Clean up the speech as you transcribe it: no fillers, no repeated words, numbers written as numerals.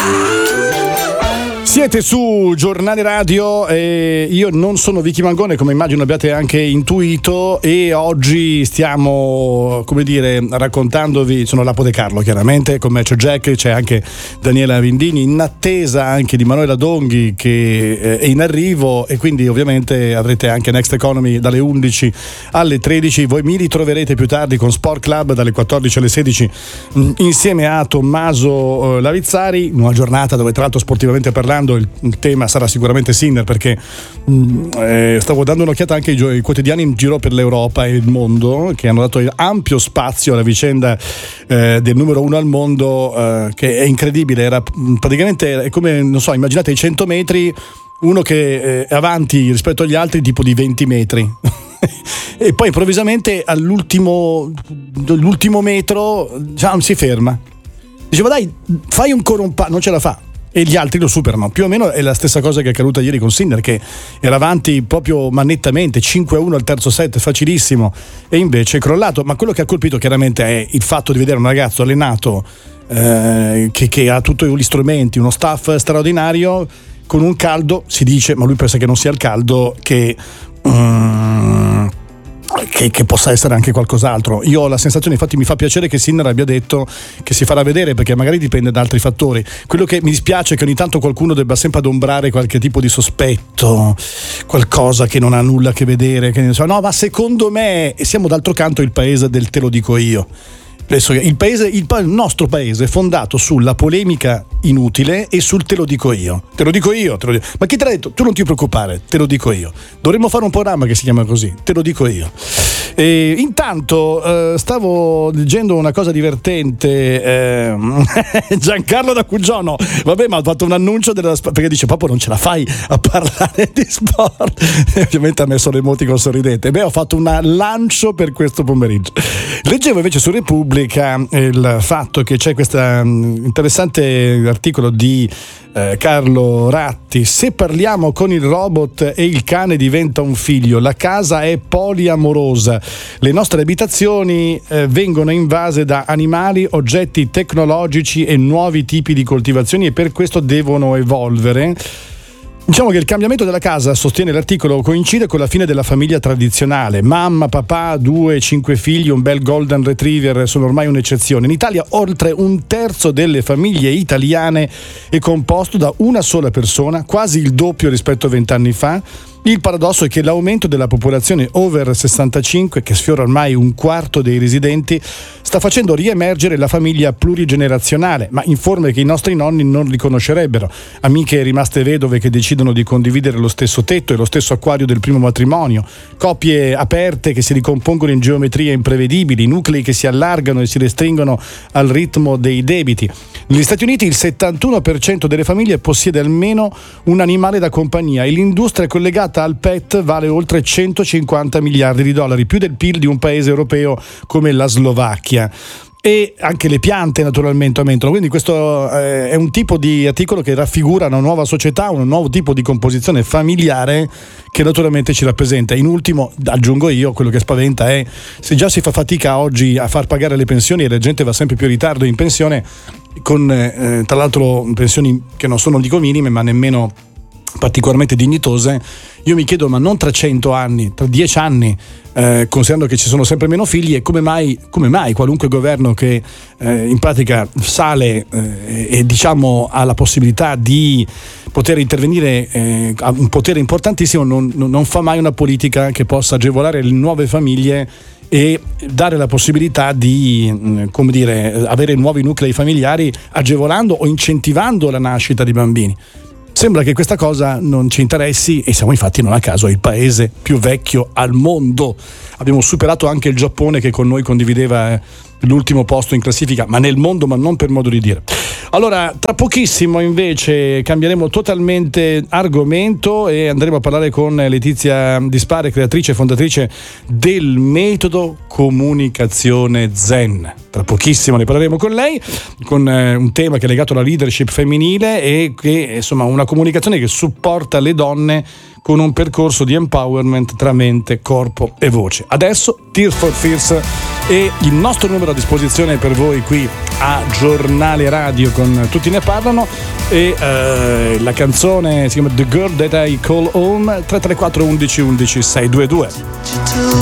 Siete su Giornale Radio e io non sono Vicky Mangone, come immagino abbiate anche intuito, e oggi stiamo, come dire, raccontandovi, sono Lapo De Carlo chiaramente, con me c'è Jack, c'è anche Daniela Vindini, in attesa anche di Manuela Donghi che è in arrivo, e quindi ovviamente avrete anche Next Economy dalle 11 alle 13. Voi mi ritroverete più tardi con Sport Club dalle 14 alle 16 insieme a Tommaso Lavizzari, una giornata dove tra l'altro sportivamente parlando il tema sarà sicuramente Sinner, perché stavo dando un'occhiata anche ai quotidiani in giro per l'Europa e il mondo, che hanno dato ampio spazio alla vicenda del numero uno al mondo, che è incredibile. Era praticamente è come, non so, immaginate i 100 metri, uno che è avanti rispetto agli altri tipo di 20 metri e poi improvvisamente all'ultimo metro già non si ferma, diceva dai fai ancora un non ce la fa, e gli altri lo superano. Più o meno è la stessa cosa che è accaduta ieri con Sinner, che era avanti proprio nettamente 5-1 al terzo set, facilissimo, e invece è crollato. Ma quello che ha colpito chiaramente è il fatto di vedere un ragazzo allenato che ha tutti gli strumenti, uno staff straordinario, con un caldo, si dice, ma lui pensa che non sia il caldo, che possa essere anche qualcos'altro. Io ho la sensazione, infatti mi fa piacere che Sinner abbia detto che si farà vedere, perché magari dipende da altri fattori. Quello che mi dispiace è che ogni tanto qualcuno debba sempre adombrare qualche tipo di sospetto, qualcosa che non ha nulla a che vedere, che no, ma secondo me siamo d'altro canto il paese del te lo dico io. Il nostro paese è fondato sulla polemica inutile e sul te lo dico io. Te lo dico io. Ma chi te l'ha detto? Tu non ti preoccupare, te lo dico io. Dovremmo fare un programma che si chiama così, te lo dico io. E intanto stavo leggendo una cosa divertente. Giancarlo da Cuggiono, vabbè, ma ha fatto un annuncio perché dice proprio non ce la fai a parlare di sport. Ovviamente ha messo l'emoticon sorridente. Ho fatto un lancio per questo pomeriggio. Leggevo invece su Repubblica il fatto che c'è questo interessante articolo di Carlo Ratti: se parliamo con il robot e il cane diventa un figlio, la casa è poliamorosa, le nostre abitazioni vengono invase da animali, oggetti tecnologici e nuovi tipi di coltivazioni, e per questo devono evolvere. Diciamo che il cambiamento della casa, sostiene l'articolo, coincide con la fine della famiglia tradizionale. Mamma, papà, 2, 5 figli, un bel golden retriever sono ormai un'eccezione. In Italia oltre un terzo delle famiglie italiane è composto da una sola persona, quasi il doppio rispetto a 20 anni fa. Il paradosso è che l'aumento della popolazione over 65, che sfiora ormai un quarto dei residenti, sta facendo riemergere la famiglia plurigenerazionale, ma in forme che i nostri nonni non riconoscerebbero. Amiche rimaste vedove che decidono di condividere lo stesso tetto e lo stesso acquario del primo matrimonio, coppie aperte che si ricompongono in geometrie imprevedibili, nuclei che si allargano e si restringono al ritmo dei debiti. Negli Stati Uniti il 71% delle famiglie possiede almeno un animale da compagnia e l'industria collegata al pet vale oltre 150 miliardi di dollari, più del PIL di un paese europeo come la Slovacchia. E anche le piante naturalmente aumentano, quindi questo è un tipo di articolo che raffigura una nuova società, un nuovo tipo di composizione familiare che naturalmente ci rappresenta. In ultimo, aggiungo io, quello che spaventa è se già si fa fatica oggi a far pagare le pensioni e la gente va sempre più in ritardo in pensione, con tra l'altro pensioni che non sono, dico minime, ma nemmeno particolarmente dignitose. Io mi chiedo, ma non tra 100 anni, tra 10 anni, considerando che ci sono sempre meno figli, e come mai qualunque governo che in pratica sale e diciamo ha la possibilità di poter intervenire, ha un potere importantissimo, non fa mai una politica che possa agevolare le nuove famiglie e dare la possibilità di, come dire, avere nuovi nuclei familiari, agevolando o incentivando la nascita di bambini. Sembra che questa cosa non ci interessi, e siamo infatti non a caso il paese più vecchio al mondo. Abbiamo superato anche il Giappone, che con noi condivideva l'ultimo posto in classifica, ma nel mondo, ma non per modo di dire. Allora, tra pochissimo invece cambieremo totalmente argomento e andremo a parlare con Letizia Dispare, creatrice e fondatrice del metodo comunicazione Zen. Tra pochissimo ne parleremo con lei, con un tema che è legato alla leadership femminile e che, insomma, una comunicazione che supporta le donne con un percorso di empowerment tra mente, corpo e voce. Adesso Tears for Fears e il nostro numero a disposizione per voi qui a Giornale Radio con Tutti ne parlano, e la canzone si chiama The Girl That I Call Home, 334 11 11 622.